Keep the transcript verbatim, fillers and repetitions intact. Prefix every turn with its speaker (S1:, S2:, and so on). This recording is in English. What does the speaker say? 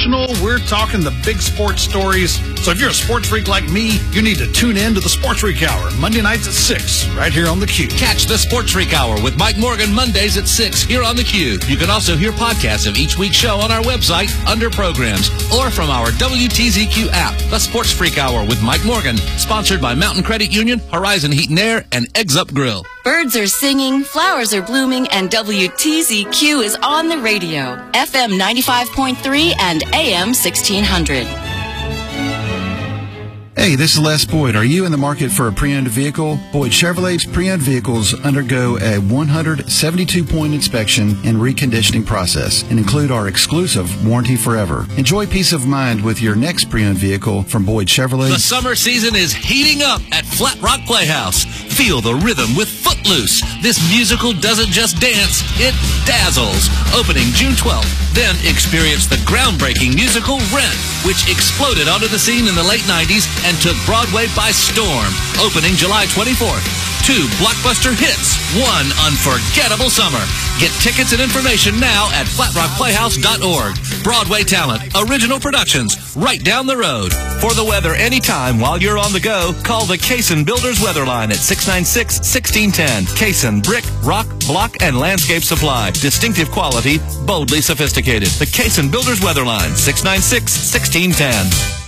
S1: emotional. We're talking the big sports stories. So if you're a sports freak like me, you need to tune in to the Sports Freak Hour, Monday nights at six, right here on theCUBE.
S2: Catch the Sports Freak Hour with Mike Morgan Mondays at six here on theCUBE. You can also hear podcasts of each week's show on our website under programs or from our W T Z Q app. The Sports Freak Hour with Mike Morgan, sponsored by Mountain Credit Union, Horizon Heat and Air, and Eggs Up Grill.
S3: Birds are singing, flowers are blooming, and W T Z Q is on the radio. F M ninety-five point three and A M sixteen hundred.
S4: Hey, this is Les Boyd. Are you in the market for a pre-owned vehicle? Boyd Chevrolet's pre-owned vehicles undergo a one hundred seventy-two point inspection and reconditioning process and include our exclusive Warranty Forever. Enjoy peace of mind with your next pre-owned vehicle from Boyd Chevrolet.
S2: The summer season is heating up at Flat Rock Playhouse. Feel the rhythm with Footloose. This musical doesn't just dance, it dazzles. Opening June twelfth. Then experience the groundbreaking musical Rent, which exploded onto the scene in the late nineties and took Broadway by storm. Opening July twenty-fourth. Two blockbuster hits, one unforgettable summer. Get tickets and information now at flat rock playhouse dot org. Broadway talent, original productions, right down the road. For the weather anytime while you're on the go, call the Cason Builders Weather Line at six nine six, one six one zero. Cason Brick, Rock, Block, and Landscape Supply. Distinctive quality, boldly sophisticated. The Cason Builders Weather Line, six nine six, one six one zero.